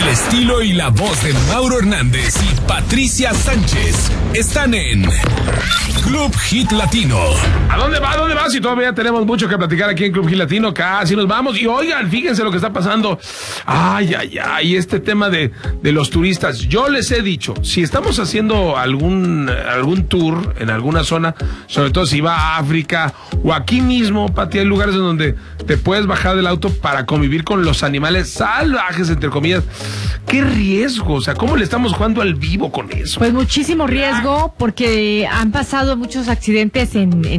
estilo y la voz de Mauro Hernández y Patricia Sánchez están en Club Hit Latino. ¿A dónde va? Si todavía tenemos mucho que platicar aquí en Club Hit Latino, casi nos vamos. Y oigan, fíjense lo que está pasando. Ay, este tema de los turistas. Yo les he dicho, si estamos haciendo algún tour en alguna zona, sobre todo si va a África o aquí mismo, Pati, hay lugares en donde te puedes bajar del auto para convivir con los animales salvajes, entre comillas. ¡Qué riesgo! O sea, ¿cómo le estamos jugando al vivo con eso? Pues muchísimo riesgo, porque han pasado muchos accidentes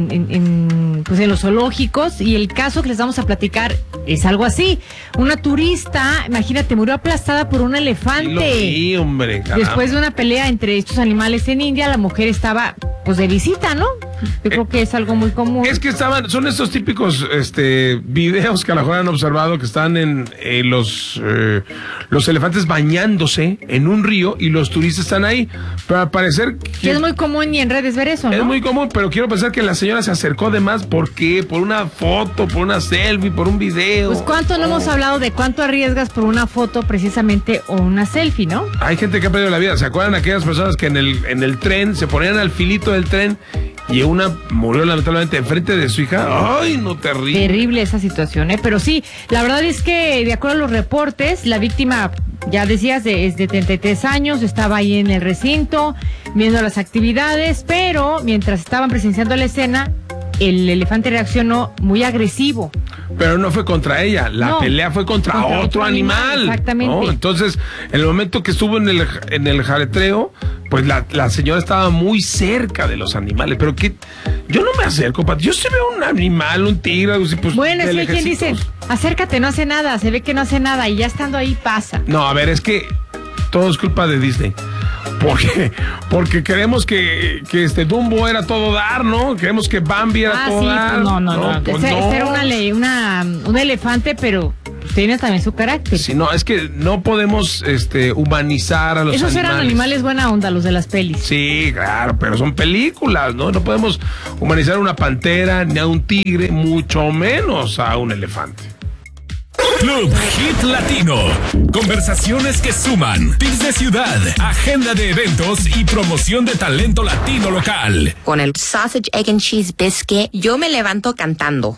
en los zoológicos, y el caso que les vamos a platicar es algo así. Una turista, imagínate, murió aplastada por un elefante. Sí, hombre, caramba. Después de una pelea entre estos animales en India, la mujer estaba pues de visita, ¿no? Yo creo que es algo muy común. Es que son estos típicos videos que a lo mejor han observado, que están en los elefantes bañándose en un río y los turistas están ahí. Pero al parecer es muy común y en redes ver eso, ¿no? Es muy común, pero quiero pensar que la señora se acercó de más. ¿Por qué? Por una foto, por una selfie, por un video. Pues cuánto no hemos hablado de cuánto arriesgas por una foto precisamente o una selfie, ¿no? Hay gente que ha perdido la vida. ¿Se acuerdan aquellas personas que en el tren se ponían al filito del tren y una murió lamentablemente enfrente de su hija? ¡Ay, no, terrible! Terrible esa situación, ¿eh? Pero sí, la verdad es que de acuerdo a los reportes, la víctima, ya decías, es de 33 años, estaba ahí en el recinto viendo las actividades, pero mientras estaban presenciando la escena, el elefante reaccionó muy agresivo. Pero no fue contra ella, la pelea fue contra otro animal. Exactamente. ¿No? Entonces, en el momento que estuvo en el jaletreo, pues la señora estaba muy cerca de los animales. Pero que yo no me acerco, Pat. Yo si veo un animal, un tigre, algo así, pues. Bueno, es que quien dice, acércate, no hace nada, se ve que no hace nada, y ya estando ahí pasa. No, a ver, es que todo es culpa de Disney. Porque queremos que Dumbo era todo dar, ¿no? Queremos que Bambi era todo dar. No. Pues Ese era un elefante, pero tiene también su carácter. Sí, no, es que no podemos humanizar a los Esos animales. eran animales buena onda, los de las pelis. Sí, claro, pero son películas, ¿no? No podemos humanizar a una pantera, ni a un tigre, mucho menos a un elefante. Club Hit Latino. Conversaciones que suman. Tips de ciudad, agenda de eventos y promoción de talento latino local. Con el Sausage, Egg and Cheese Biscuit, yo me levanto cantando.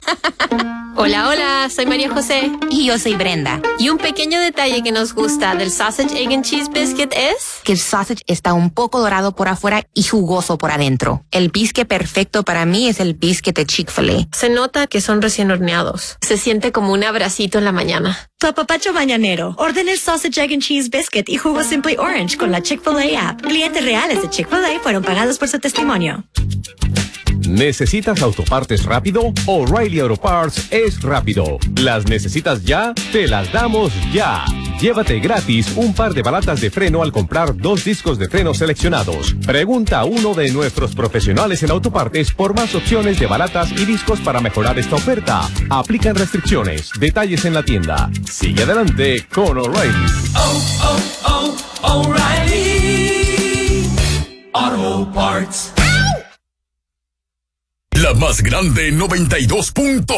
Hola, soy María José. Y yo soy Brenda. Y un pequeño detalle que nos gusta del Sausage, Egg and Cheese Biscuit es que el sausage está un poco dorado por afuera y jugoso por adentro. El biscuit perfecto para mí es el biscuit de Chick-fil-A. Se nota que son recién horneados. Se siente como un abracito en la mañana. Tu apapacho mañanero. Orden el Sausage, Egg and Cheese Biscuit y jugo Simply Orange con la Chick-fil-A app. Clientes reales de Chick-fil-A fueron pagados por su testimonio. ¿Necesitas autopartes rápido? O'Reilly Auto Parts es rápido. ¿Las necesitas ya? Te las damos ya. Llévate gratis un par de balatas de freno al comprar 2 discos de freno seleccionados. Pregunta a uno de nuestros profesionales en autopartes por más opciones de balatas y discos para mejorar esta oferta. Aplican restricciones. Detalles en la tienda. Sigue adelante con O'Reilly. O'Reilly Auto Parts. La más grande 92.5